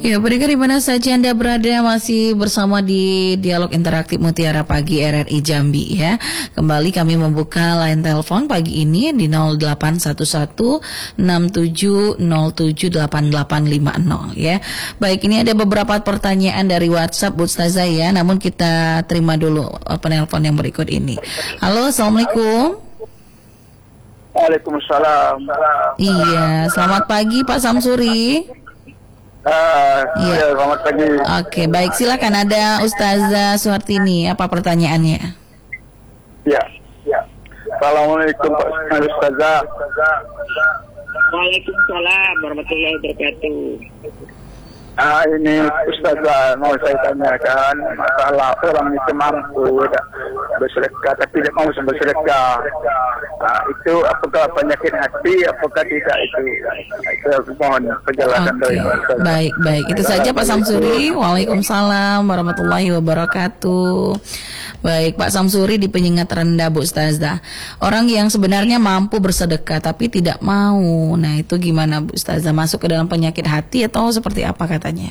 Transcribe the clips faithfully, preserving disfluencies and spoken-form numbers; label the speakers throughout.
Speaker 1: Ya, pendengar di mana saja Anda berada, masih bersama di Dialog Interaktif Mutiara Pagi R R I Jambi ya. Kembali kami membuka line telepon pagi ini di nol delapan satu satu enam tujuh nol tujuh delapan delapan lima nol ya. Baik, ini ada beberapa pertanyaan dari WhatsApp Bu Ustazah ya, namun kita terima dulu penelpon yang berikut ini. Halo, Assalamualaikum.
Speaker 2: Waalaikumsalam.
Speaker 1: Iya, selamat pagi Pak Samsuri.
Speaker 2: Uh,
Speaker 1: Iya.
Speaker 2: Ya, selamat pagi.
Speaker 1: Oke, baik, silakan, ada Ustazah Suhartini, apa pertanyaannya?
Speaker 2: Ya, ya. Assalamualaikum Pak Ustazah.
Speaker 3: Waalaikumsalam warahmatullahi wabarakatuh.
Speaker 2: Ah, ini Ustazah mau saya tanyakan masalah orang itu mampu bersedekah tapi tidak mau bersedekah. Ah, itu apakah penyakit hati, apakah tidak itu? Saya mohon penjelasan dari Ustazah.
Speaker 1: Baik, baik. Itu saja Pak Samsuri. Waalaikumsalam warahmatullahi wabarakatuh. Baik, Pak Samsuri di Penyengat Rendah Bu Ustazah. Orang yang sebenarnya mampu bersedekah tapi tidak mau. Nah, itu gimana Bu Ustazah? Masuk ke dalam penyakit hati atau seperti apa katanya?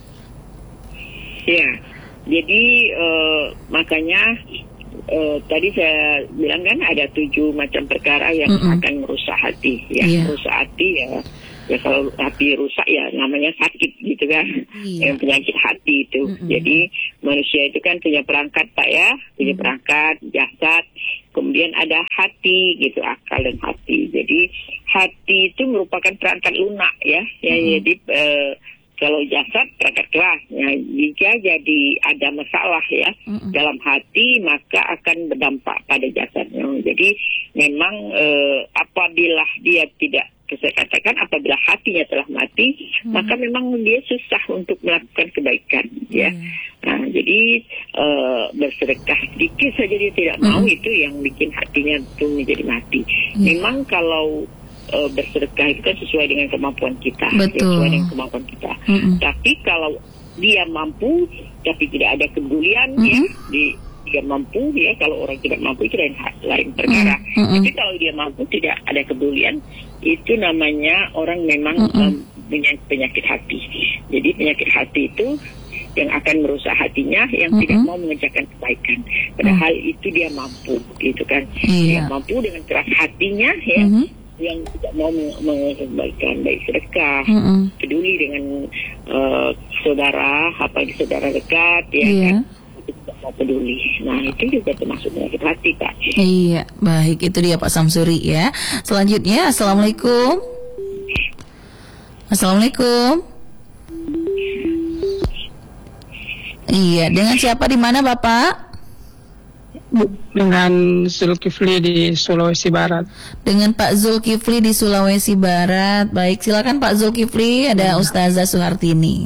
Speaker 3: Ya, jadi uh, makanya uh, tadi saya bilang kan ada tujuh macam perkara yang Mm-mm. akan merusak hati. Ya, yeah. Merusak hati ya. Ya kalau hati rusak ya namanya sakit gitu kan. Yeah. Yang penyakit hati itu. Mm-mm. Jadi manusia itu kan punya perangkat Pak ya, punya Mm-mm. perangkat jasad. Kemudian ada hati gitu, akal dan hati. Jadi hati itu merupakan perangkat lunak ya. Ya mm-hmm. jadi uh, kalau jasad perangkat keras. Nah, jika jadi ada masalah ya mm-hmm. dalam hati, maka akan berdampak pada jasadnya. Jadi memang uh, apabila dia tidak, saya katakan apabila hatinya telah mati, hmm. maka memang dia susah untuk melakukan kebaikan, ya. Hmm. Nah, jadi uh, bersedekah sedikit saja dia tidak hmm. mau, itu yang bikin hatinya itu menjadi mati. Hmm. Memang kalau uh, bersedekah itu kan sesuai dengan kemampuan kita, ya, sesuai dengan kemampuan kita. Hmm. Tapi kalau dia mampu, tapi tidak ada kepedulian, hmm. ya, di dia mampu ya, kalau orang tidak mampu itu lain lain perkara. Mm-hmm. Tapi kalau dia mampu tidak ada kepedulian, itu namanya orang memang mm-hmm. punya um, penyakit hati. Jadi penyakit hati itu yang akan merusak hatinya, yang mm-hmm. tidak mau mengerjakan kebaikan. Padahal mm-hmm. itu dia mampu, gitu kan? Yeah. Dia mampu dengan keras hatinya ya. Mm-hmm. Yang tidak mau mengerjakan kebaikan, baik sedekah, mm-hmm. peduli dengan uh, saudara, apalagi saudara dekat, ya yeah. kan? Tidak mau peduli. Nah, itu juga termasuk penyakit hati, Pak.
Speaker 1: Iya, baik, itu dia Pak Samsuri ya. Selanjutnya, Assalamualaikum. Assalamualaikum. Iya, dengan siapa di mana Bapak?
Speaker 4: Dengan Zulkifli di Sulawesi Barat.
Speaker 1: Dengan Pak Zulkifli di Sulawesi Barat. Baik, silakan Pak Zulkifli, ada Ustazah Suhartini.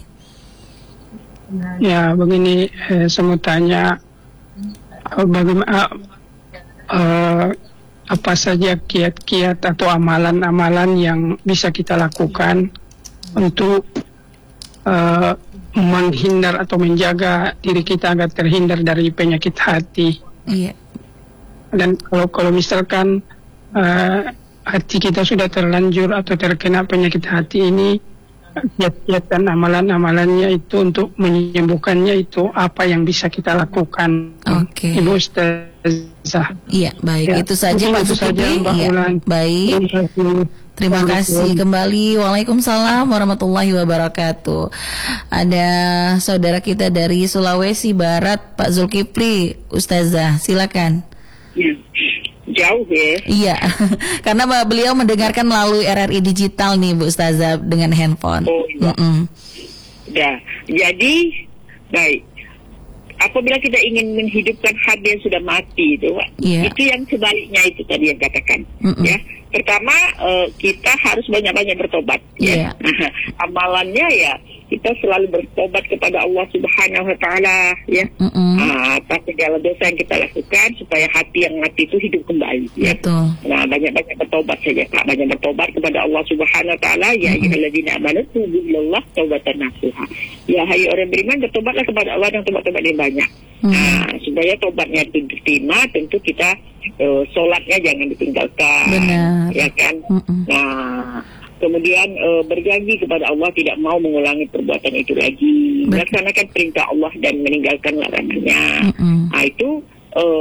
Speaker 4: Ya, begini, eh, saya mau tanya bagaimana uh, apa saja kiat-kiat atau amalan-amalan yang bisa kita lakukan untuk uh, menghindar atau menjaga diri kita agar terhindar dari penyakit hati.
Speaker 1: Iya.
Speaker 4: Dan kalau kalau misalkan uh, hati kita sudah terlanjur atau terkena penyakit hati ini, kiat-kiat dan amalan-amalannya itu untuk menyembuhkannya itu apa yang bisa kita lakukan,
Speaker 1: okay.
Speaker 4: Ibu Ustazah?
Speaker 1: Iya, baik, ya, itu saja Pak Zulkifli. Ya, baik. Terima kasih. Terima kasih kembali. Waalaikumsalam warahmatullahi wabarakatuh. Ada saudara kita dari Sulawesi Barat, Pak Zulkifli. Ustazah, silakan.
Speaker 3: Ya. Jauh ya.
Speaker 1: Iya, karena beliau mendengarkan melalui R R I digital nih Bu Ustazah dengan handphone.
Speaker 3: Oh iya. Ya, jadi baik. Apabila kita ingin menghidupkan hati yang sudah mati itu, yeah. itu yang sebaliknya itu tadi yang katakan. Mm-mm. Ya, pertama uh, kita harus banyak-banyak bertobat. Yeah. Ya, amalannya ya kita selalu bertobat kepada Allah Subhanahu Wa Taala. Ya, uh, atas segala dosa yang kita lakukan supaya hati yang mati itu hidup kembali. Ya, betul. Nah, banyak-banyak bertobat saja, Pak. Banyak bertobat kepada Allah Subhanahu Wa Taala. Ya, ayyuhalladzina amanu tubu ilallah taubatan nasuha. Ya, hai orang beriman, bertobatlah kepada Allah dan tobat-tobat yang banyak. Hmm. Nah, supaya tobatnya itu diterima, tentu kita uh, sholatnya jangan ditinggalkan.
Speaker 1: Benar.
Speaker 3: Ya kan. Mm-mm. Nah, kemudian uh, berjanji kepada Allah tidak mau mengulangi perbuatan itu lagi, melaksanakan perintah Allah dan meninggalkan larangannya. Mm-hmm. Nah, itu uh,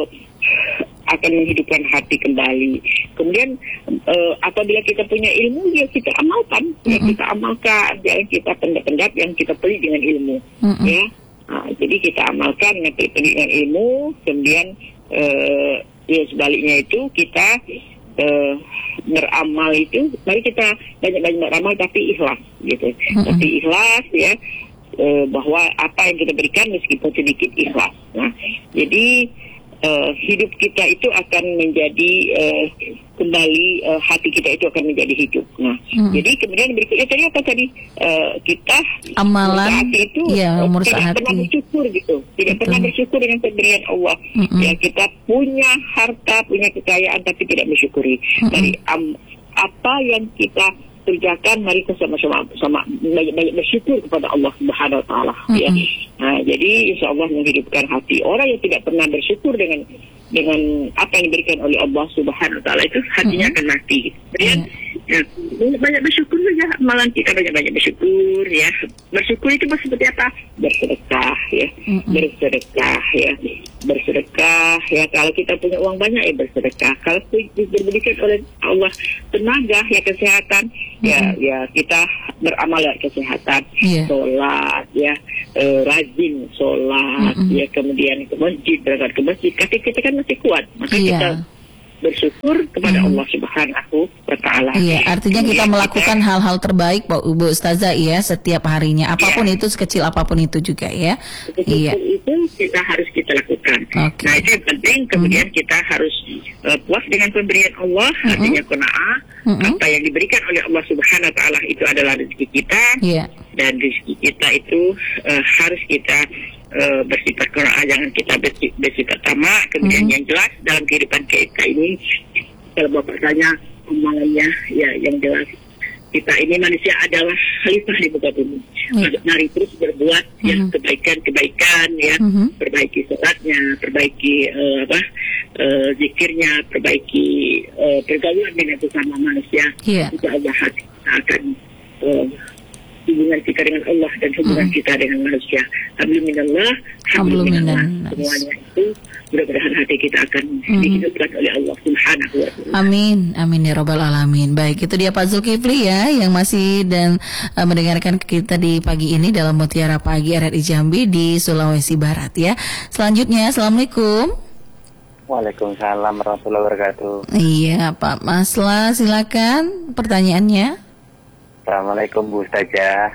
Speaker 3: akan menghidupkan hati kembali. Kemudian uh, apabila kita punya ilmu, ya kita amalkan, mm-hmm. ya kita amalkan, jangan kita pendap-pendap yang kita beli dengan ilmu, mm-hmm. ya. Nah, jadi kita amalkan dengan dengan ilmu, kemudian uh, ya sebaliknya itu kita uh, beramal itu, mari kita banyak-banyak beramal tapi ikhlas gitu, mm-hmm. tapi ikhlas ya, uh, bahwa apa yang kita berikan meskipun sedikit ikhlas. Nah, jadi uh, hidup kita itu akan menjadi uh, kembali uh, hati kita itu akan menjadi hidup. Nah, hmm. jadi kemudian berikutnya tadi apa tadi uh, kita
Speaker 1: amalan
Speaker 3: itu
Speaker 1: ya,
Speaker 3: uh,
Speaker 1: hati.
Speaker 3: tidak pernah bersyukur gitu, tidak Betul. pernah bersyukur dengan pemberian Allah. Hmm. Ya, kita punya harta, punya kekayaan tapi tidak bersyukuri. Hmm. Dari um, apa yang kita kerjakan, mari kita sama-sama sama banyak-banyak bersyukur kepada Allah Subhanahu wa taala. Mm-hmm. Ya. Nah, jadi insya Allah menghidupkan hati. Orang yang tidak pernah bersyukur dengan dengan apa yang diberikan oleh Allah Subhanahu wa taala itu hatinya mm-hmm. akan mati. Kemudian mm-hmm. ya, banyak bersyukur saja, malah kita banyak-banyak bersyukur ya. Bersyukur itu seperti apa? Bersedekah ya. Mm-hmm. Bersedekah ya. Bersedekah ya, kalau kita punya uang banyak ya bersedekah. Kalau diberikan oleh Allah tenaga ya, kesehatan mm-hmm. ya ya kita beramal ya kesehatan, yeah. sholat ya, e, rajin sholat mm-hmm. ya, kemudian ke masjid, berangkat ke masjid, kaki kita kan masih kuat, maka yeah. kita bersyukur kepada hmm. Allah Subhanahu wa taala.
Speaker 1: Iya, artinya kita melakukan kita, hal-hal terbaik Bu, Bu Ustazah ya setiap harinya, apapun iya. itu, sekecil apapun itu juga ya. Iya.
Speaker 3: Itu kita harus kita lakukan. Okay. Nah, itu yang penting. Kemudian hmm. kita harus uh, puas dengan pemberian Allah, hmm. artinya qanaah. Hmm. Apa yang diberikan oleh Allah Subhanahu wa taala itu adalah rezeki kita. Iya. Dan rezeki kita itu uh, harus kita Uh, bersifat qanaah, jangan kita bersifat tamak. Kemudian mm-hmm. yang jelas dalam kehidupan kita ini, kalau Bapak tanya amalannya, ya yang jelas kita ini manusia adalah khalifah di muka bumi. Mm-hmm. Mari terus berbuat mm-hmm. ya kebaikan-kebaikan ya, mm-hmm. perbaiki sholatnya, perbaiki uh, apa uh, zikirnya, perbaiki uh, pergaulan dengan sesama manusia. Yeah. Insya Allah hati kita akan uh, hubungan kita dengan Allah dan hubungan hmm. kita dengan manusia. Alhamdulillah, alhamdulillah. Semuanya itu mudah-mudahan hati kita akan hmm. dihidupkan oleh Allah Subhanahu wa taala.
Speaker 1: Amin, amin ya rabbal alamin. Baik, itu dia Pak Zulkifli ya yang masih dan uh, mendengarkan kita di pagi ini dalam Mutiara Pagi R R I Jambi di Sulawesi Barat ya. Selanjutnya, assalamualaikum.
Speaker 5: Waalaikumsalam warahmatullahi wabarakatuh.
Speaker 1: Iya, Pak Masla, silakan pertanyaannya.
Speaker 5: Assalamualaikum Bu Ustazah.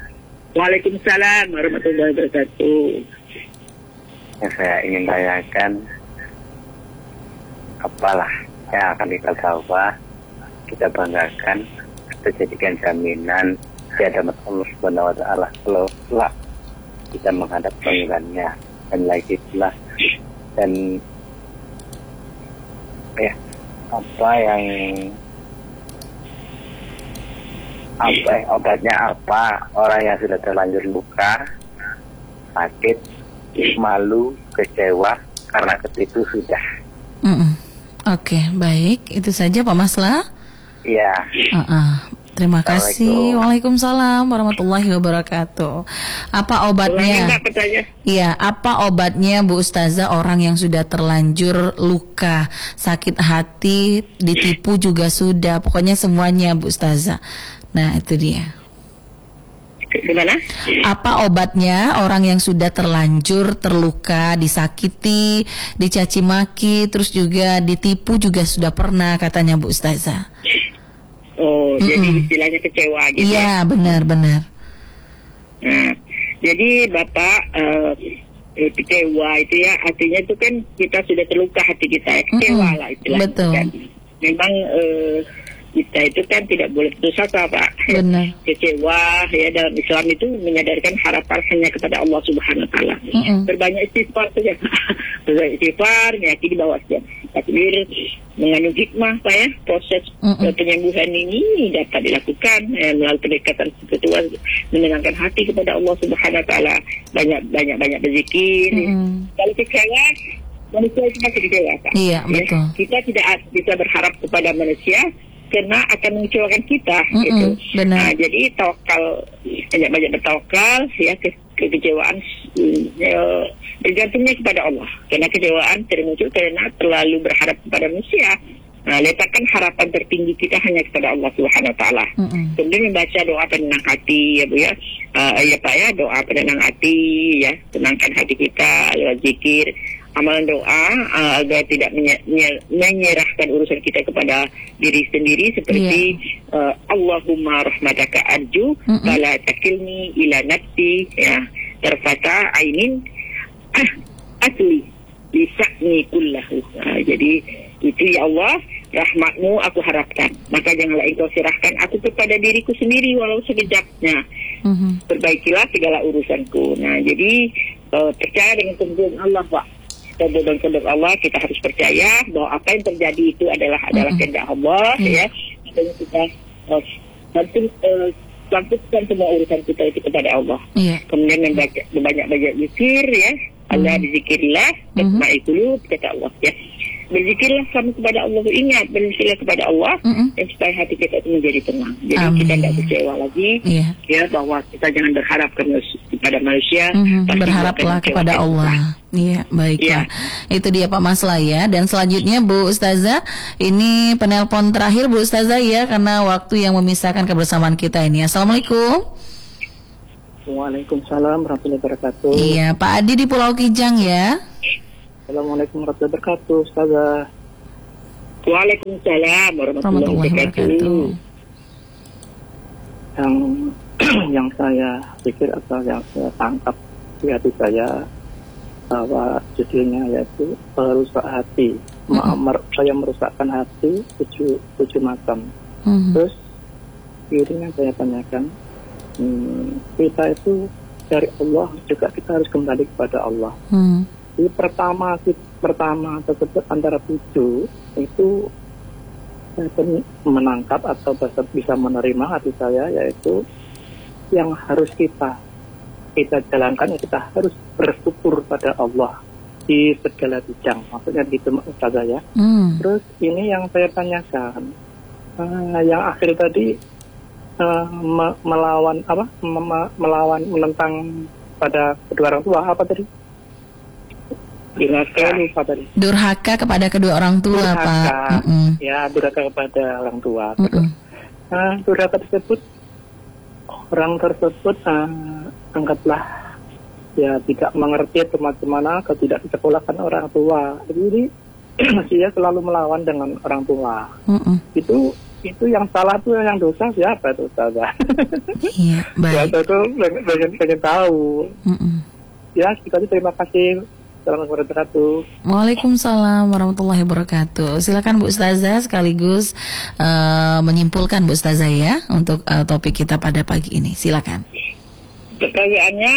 Speaker 3: Waalaikumsalam warahmatullahi wabarakatuh.
Speaker 5: Yang saya ingin tanyakan, apalah yang akan kita bawa, kita banggakan, kita jadikan jaminan di hadapan Allah Subhanahu wa taala kalau lah kita menghadap panggilannya, dan lagi pula dan ya apa yang apa obatnya apa, orang yang sudah terlanjur luka, sakit, malu, kecewa karena ketipu sudah.
Speaker 1: Mm-mm. Oke, okay, baik, itu saja Pak Masla.
Speaker 5: Iya.
Speaker 1: Uh-uh. Terima kasih. Waalaikumsalam warahmatullahi wabarakatuh. Apa obatnya? Iya, apa obatnya Bu Ustazah orang yang sudah terlanjur luka, sakit hati, ditipu juga sudah, pokoknya semuanya Bu Ustazah. Nah, itu dia.
Speaker 3: Gimana?
Speaker 1: Apa obatnya orang yang sudah terlanjur terluka, disakiti, dicaci maki, terus juga ditipu juga sudah pernah katanya Bu Ustazah.
Speaker 3: Oh, mm-mm. Jadi istilahnya kecewa gitu.
Speaker 1: Iya, benar-benar.
Speaker 3: Nah, jadi Bapak uh, eh, kecewa itu ya, artinya itu kan kita sudah terluka hati kita, kecewa mm-mm. lah istilahnya.
Speaker 1: Betul.
Speaker 3: Kan. Memang uh, kita itu kan tidak boleh putus asa, Pak.
Speaker 1: Benar.
Speaker 3: Kecewa ya, dalam Islam itu menyadarkan harapan hanya kepada Allah Subhanahu wa taala. Mm-hmm. Berbanyak istighfar saja. Berbanyak istighfar, meyakini bahwa setiap takbir mengandung hikmah, Pak ya. Proses mm-hmm. penyembuhan ini dapat dilakukan ya, melalui pendekatan spiritual, menenangkan hati kepada Allah Subhanahu wa taala. Banyak banyak banyak berzikir. Mm-hmm. Kalau kecewa, manusia itu pasti kecewa, Pak.
Speaker 1: Iya, betul.
Speaker 3: Ya, kita tidak bisa berharap kepada manusia karena akan mengecewakan kita.
Speaker 1: Mm-mm,
Speaker 3: gitu.
Speaker 1: benar.
Speaker 3: Nah, jadi tawakal, banyak-banyak bertawakal, ya ke, kekecewaan ya, bergantungnya kepada Allah. Karena kecewaan termuncul karena terlalu berharap kepada manusia. Nah, letakkan harapan tertinggi kita hanya kepada Allah Subhanahu Wa Taala.
Speaker 1: Mm-mm.
Speaker 3: Kemudian membaca doa penenang hati, ya Bu ya, uh, ya Pak ya, doa penenang hati, ya, tenangkan hati kita lewat zikir, amalan doa uh, agar tidak menye- menye- menyerahkan urusan kita kepada diri sendiri seperti yeah. uh, Allahumma rahmataka arju, fala takilni ila nafsi, ya, terfata ainin ah, asli bisakni kullahu. Nah, jadi itu ya Allah, rahmatmu aku harapkan, maka janganlah engkau serahkan aku kepada diriku sendiri walau sekejapnya. Mm-hmm. Perbaikilah segala urusanku. Nah, jadi uh, percaya dengan kebenaran Allah, Pak. Dan kebenaran Allah, kita harus percaya bahwa apa yang terjadi itu adalah adalah mm-hmm. kehendak Allah, mm-hmm. ya. Dan kita uh, harus uh, lakukan semua urusan kita itu kepada Allah. Yeah. Kemudian membaca banyak-banyak zikir, ya. Allah mm-hmm. dizikirlah, tasma'il qulub, kata Allah, ya. Berzikirlah kamu kepada Allah, ingat berzikirlah kepada Allah, mm-hmm. dan supaya hati kita itu menjadi tenang. Jadi Amin. Kita tidak kecewa lagi, yeah. ya, bahwa kita jangan berharap kepada manusia,
Speaker 1: mm-hmm. berharaplah kepada Allah. Iya, baiklah. Ya. Itu dia Pak Maslah ya. Dan selanjutnya Bu Ustazah, ini penelpon terakhir Bu Ustazah ya, karena waktu yang memisahkan kebersamaan kita ini. Assalamualaikum.
Speaker 6: Waalaikumsalam warahmatullahi wabarakatuh.
Speaker 1: Iya, Pak Adi di Pulau Kijang ya.
Speaker 6: Assalamualaikum warahmatullahi wabarakatuh, Ustazah.
Speaker 3: Waalaikumsalam warahmatullahi wabarakatuh.
Speaker 6: Yang yang saya pikir atau yang saya tangkap di hati saya bahwa judulnya yaitu merusak hati. Mm-hmm. Mer- saya merusakkan hati tujuh tujuh macam. Mm-hmm. Terus ini yang saya tanyakan, hmm, kita itu dari Allah juga kita harus kembali kepada Allah. Mm-hmm. Jadi pertama pertama tersebut antara tujuh itu saya menangkap atau bisa menerima hati saya, yaitu yang harus kita kita jalankan, ya kita harus bersyukur pada Allah di segala bidang, maksudnya gitu Ustazah ya. Mm. Terus ini yang saya tanyakan, uh, yang akhir tadi uh, me- melawan apa me- melawan menentang pada kedua orang tua, apa tadi?
Speaker 3: Durhaka.
Speaker 1: Durhaka kepada kedua orang tua, durhaka, Pak. Mm-mm.
Speaker 6: Ya, durhaka kepada orang tua. Nah, durhaka tersebut, orang tersebut uh, anggaplah ya tidak mengerti bagaimana atau tidak disekolahkan orang tua. Jadi dia selalu melawan dengan orang tua. Mm-mm. Itu itu yang salah tuh, yang dosa siapa tuh, Ustazah? Iya, baik. Ya, itu pengen, pengen tahu. Mm-mm. Ya, kita terima kasih. Assalamualaikum warahmatullahi wabarakatuh.
Speaker 1: Waalaikumsalam warahmatullahi wabarakatuh. Silakan Bu Ustazah sekaligus uh, menyimpulkan Bu Ustazah ya untuk uh, topik kita pada pagi ini. Silakan.
Speaker 3: Pertanyaannya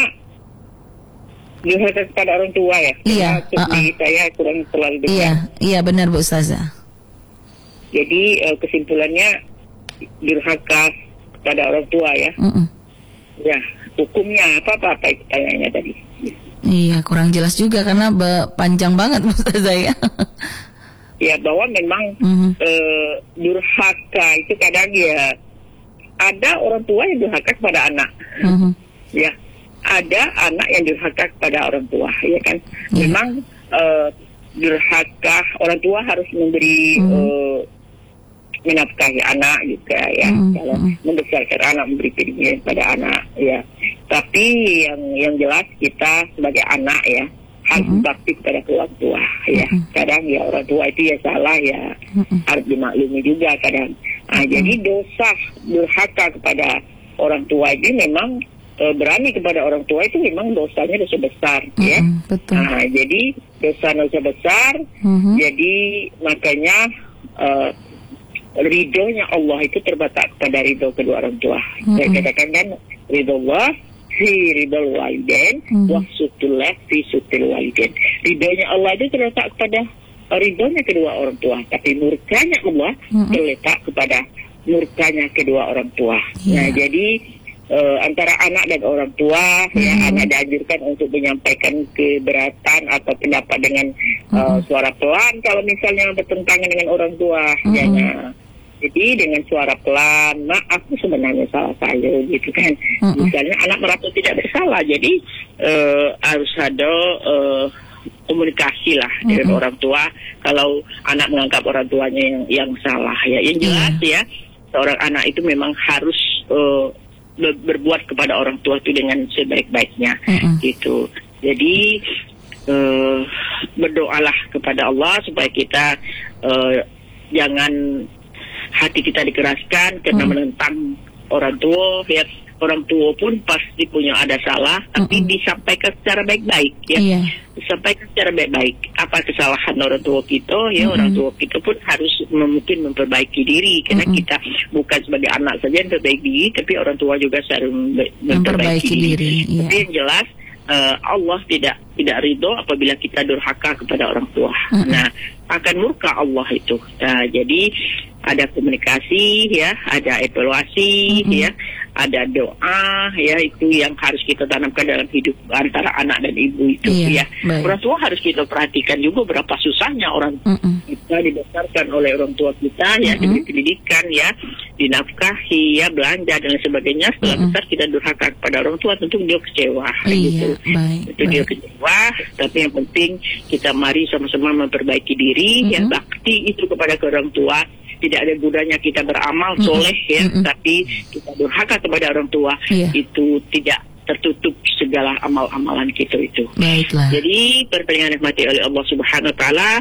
Speaker 3: durhaka kepada orang tua ya?
Speaker 1: Iya. Uh-uh.
Speaker 3: Saya kurang terlalu dengar.
Speaker 1: Iya, iya benar Bu Ustazah.
Speaker 3: Jadi uh, kesimpulannya durhaka kepada orang tua ya? Uh-uh. Ya, hukumnya apa apa apa itu pertanyaannya tadi?
Speaker 1: Iya, kurang jelas juga karena be- panjang banget Ustazah ya.
Speaker 3: Ya, bahwa memang mm-hmm. uh, durhaka itu kadang ya ada orang tua yang durhaka kepada anak. Mm-hmm. Ya, ada anak yang durhaka kepada orang tua, ya kan. Yeah. Memang uh, durhaka orang tua harus memberi mm-hmm. uh, menafkahi anak juga ya, mm-hmm. kalau membesarkan anak, memberi pendidikan kepada anak ya. Tapi yang yang jelas kita sebagai anak ya harus mm-hmm. bakti kepada orang tua ya. Mm-hmm. Kadang ya orang tua itu ya salah ya, mm-hmm. harus dimaklumi juga kadang. Nah, mm-hmm. Jadi dosa durhaka kepada orang tua ini memang e, berani kepada orang tua itu memang dosanya dosa besar mm-hmm. ya. Betul. Nah, jadi dosa dosa besar. Mm-hmm. Jadi makanya e, ridhonya Allah itu terbatas pada ridho kedua orang tua. Mm-hmm. Saya katakan kan ridho Allah fi ridho walidain mm-hmm. wa sutullah fi sutul walidain. Ridhonya Allah itu terletak kepada ridhonya kedua orang tua, tapi murkanya Allah mm-hmm. terletak kepada murkanya kedua orang tua. Yeah. Nah, jadi uh, antara anak dan orang tua mm-hmm. ya, anak dianjurkan untuk menyampaikan keberatan atau pendapat dengan mm-hmm. uh, suara pelan kalau misalnya bertentangan dengan orang tua. Mm-hmm. Jangan Jadi dengan suara pelan, mak aku sebenarnya salah saya gitu kan. Mm-mm. Misalnya anak merasa tidak bersalah, jadi uh, harus ada uh, komunikasi lah mm-hmm. dengan orang tua. Kalau anak menganggap orang tuanya yang yang salah ya, yang jelas yeah. ya seorang anak itu memang harus uh, ber- berbuat kepada orang tua itu dengan sebaik-baiknya mm-hmm. gitu. Jadi uh, berdoalah kepada Allah supaya kita uh, jangan hati kita dikeraskan karena hmm. menentang orang tua. Ya, orang tua pun pasti punya ada salah, tapi hmm. disampaikan secara baik-baik ya. Yeah. Disampaikan secara baik-baik. Apa kesalahan orang tua kita? Ya, hmm. orang tua kita pun harus mungkin memperbaiki diri karena hmm. kita bukan sebagai anak saja yang memperbaiki diri, tapi orang tua juga harus memperbaiki, memperbaiki diri. diri. Yeah. Tapi yang jelas uh, Allah tidak tidak ridho apabila kita durhaka kepada orang tua. Hmm. Nah, akan murka Allah itu. Nah, jadi ada komunikasi ya, ada evaluasi mm-hmm. ya, ada doa ya, itu yang harus kita tanamkan dalam hidup antara anak dan ibu itu iya, ya. Baik. Orang tua harus kita perhatikan juga berapa susahnya orang mm-hmm. kita dibesarkan oleh orang tua kita ya, mm-hmm. diberi pendidikan ya, dinafkahi ya, belanja dan lain sebagainya. Setelah mm-hmm. besar kita durhaka kepada orang tua, tentu dia kecewa
Speaker 1: iya,
Speaker 3: gitu.
Speaker 1: Baik,
Speaker 3: tentu baik. Dia kecewa, tapi yang penting kita mari sama-sama memperbaiki diri mm-hmm. ya, bakti itu kepada orang tua. Tidak ada gunanya kita beramal mm-hmm. soleh ya, mm-hmm. tapi kita durhaka kepada orang tua yeah. itu tidak tertutup segala amal-amalan kita itu.
Speaker 1: Baiklah.
Speaker 3: Jadi pertanyaan yang dimati oleh Allah Subhanahu Wa Taala,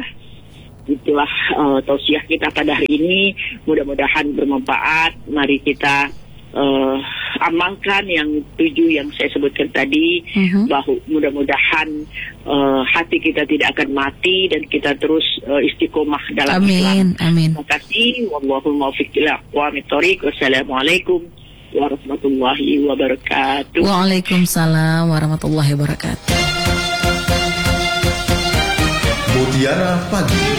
Speaker 3: itulah uh, tausiah kita pada hari ini. Mudah-mudahan bermanfaat. Mari kita uh, amalkan yang tujuh yang saya sebutkan tadi, mm-hmm. bahwa mudah-mudahan uh, hati kita tidak akan mati dan kita terus uh, istiqomah dalam
Speaker 1: amin,
Speaker 3: Islam.
Speaker 1: Amin.
Speaker 3: Terima kasih. Wallahul muwaffiq ila aqwamit thoriq. Wassalamualaikum warahmatullahi wabarakatuh.
Speaker 1: Waalaikumsalam warahmatullahi wabarakatuh.
Speaker 7: Mutiara Pagi.